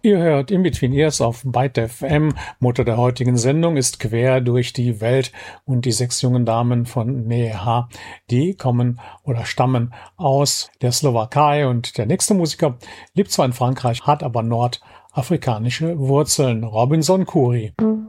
Ihr hört In Between Ears auf Byte FM. Mutter der heutigen Sendung ist Quer durch die Welt und die 6 jungen Damen von Neha, die kommen oder stammen aus der Slowakei und der nächste Musiker lebt zwar in Frankreich, hat aber nordafrikanische Wurzeln. Robinson Khoury.